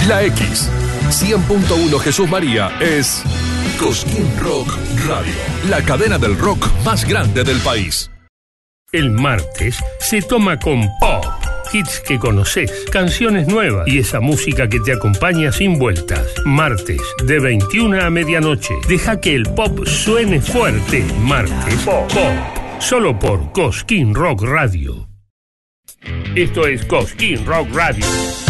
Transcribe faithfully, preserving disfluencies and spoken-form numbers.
La X, cien punto uno Jesús María es Cosquín Rock Radio, la cadena del rock más grande del país. El martes se toma con pop. Hits que conoces, canciones nuevas y esa música que te acompaña sin vueltas. Martes, de veintiuna a medianoche. Deja que el pop suene fuerte. Martes, pop. pop. Solo por Cosquín Rock Radio. Esto es Cosquín Rock Radio.